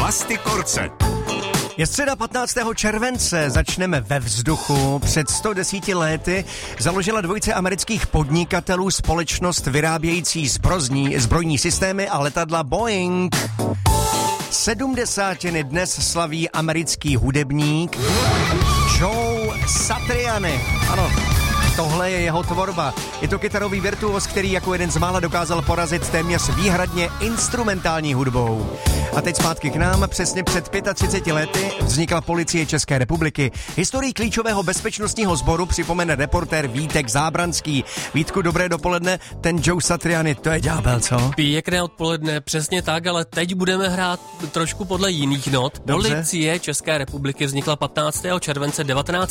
Basti Korce. Je středa 15. července, začneme ve vzduchu. Před 110 lety založila dvojice amerických podnikatelů společnost vyrábějící zbrojní systémy a letadla Boeing. 70. dnes slaví americký hudebník Joe Satriani. Ano, tohle je jeho tvorba. Je to kytarový virtuos, který jako jeden z mála dokázal porazit téměř výhradně instrumentální hudbou. A teď zpátky k nám. Přesně před 35 lety vznikla Policie České republiky. Historii klíčového bezpečnostního sboru připomene reportér Vítek Zábranský. Vítku, dobré dopoledne. Ten Joe Satriani, to je ďábel, co? Pěkné odpoledne, přesně tak, ale teď budeme hrát trošku podle jiných not. Dobře. Policie České republiky vznikla 15. července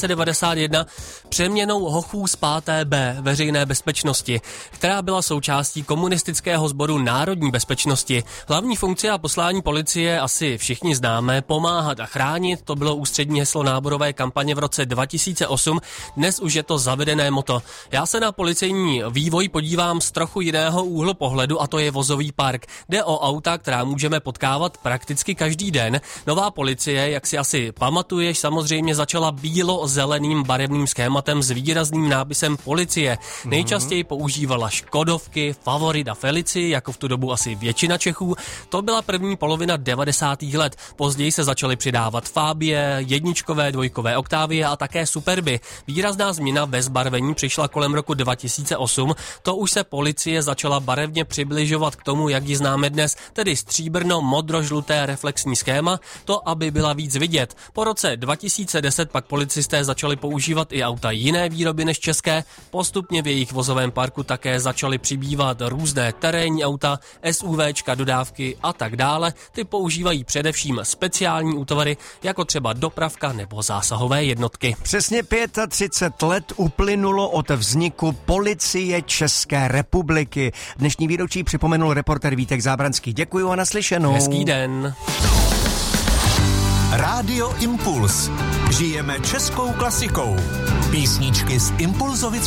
1991 přeměnou hochů z 5B veřejné bezpečnosti, která byla součástí komunistického sboru národní bezpečnosti. Hlavní funkce a poslání policie asi všichni známe, pomáhat a chránit, to bylo ústřední heslo náborové kampaně v roce 2008, dnes už je to zavedené motto. Já se na policejní vývoj podívám z trochu jiného úhlu pohledu a to je vozový park. Jde o auta, která můžeme potkávat prakticky každý den. Nová policie, jak si asi pamatuješ, samozřejmě začala bílo-zeleným barevným schématem s výrazným nápisem policie. Nejčastěji používala Škodovky, Favorit a Felici, jako v tu dobu asi většina Čechů. To byla první polovina 90. let. Později se začaly přidávat Fabie, jedničkové, dvojkové Octavie a také Superby. Výrazná změna ve zbarvení přišla kolem roku 2008. To už se policie začala barevně přibližovat k tomu, jak ji známe dnes, tedy stříbrno-modro-žluté reflexní schéma, to aby byla víc vidět. Po roce 2010 pak policisté začali používat i auta jiné výroby než české. Postupně v jejich vozovém parku také začaly přibývat různé terénní auta, SUVčka, dodávky a tak dále. Ty používají především speciální útvary, jako třeba dopravka nebo zásahové jednotky. Přesně 35 let uplynulo od vzniku Policie České republiky. Dnešní výročí připomenul reportér Vítek Zábranský. Děkuju a naslyšenou. Hezký den. Rádio Impuls. Žijeme českou klasikou. Písničky z Impulzovic